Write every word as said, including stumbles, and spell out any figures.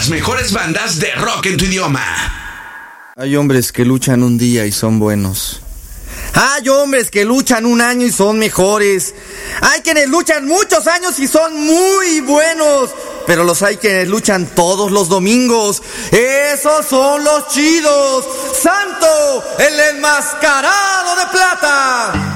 las mejores bandas de rock en tu idioma. Hay hombres que luchan un día y son buenos. Hay hombres que luchan un año y son mejores. Hay quienes luchan muchos años y son muy buenos. Pero los hay quienes luchan todos los domingos. Esos son los chidos. ¡Santo, el enmascarado de plata!